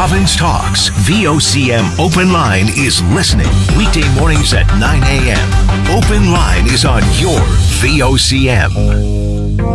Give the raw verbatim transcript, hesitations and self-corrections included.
Province Talks. V O C M Open Line is listening weekday mornings at nine a.m. Open Line is on your V O C M.